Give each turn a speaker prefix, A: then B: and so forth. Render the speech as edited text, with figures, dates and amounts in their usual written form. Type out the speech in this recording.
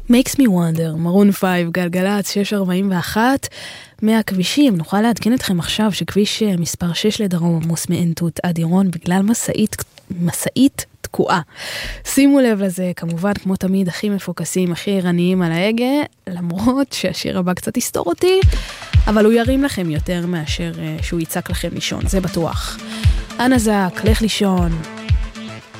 A: Makes me wonder, מרון 5, גלגלץ 641, מהכבישים. נוכל לעדכן אתכם עכשיו שכביש מספר 6 לדרום עמוס מעין תות עד עירון בגלל מסעית תקועה. שימו לב לזה, כמובן כמו תמיד הכי מפוקסים, הכי ערניים על ההגה, למרות שהשיר הבא קצת יסתור אותי, אבל הוא ירים לכם יותר מאשר שהוא ייצק לכם לישון, זה בטוח. אנא זק, לך לישון.